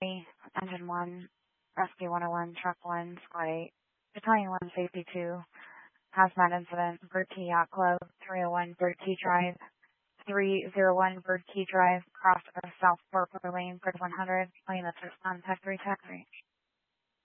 Engine 1, Rescue 101, Truck 1, Squad 8, Battalion 1, Safety 2, Hazmat Incident, Bird Key Yacht Club, 301 Bird Key Drive, 301 Bird Key Drive, cross of South Fort Lane, Bird 100, plane assist on Tech 3 Tech 3.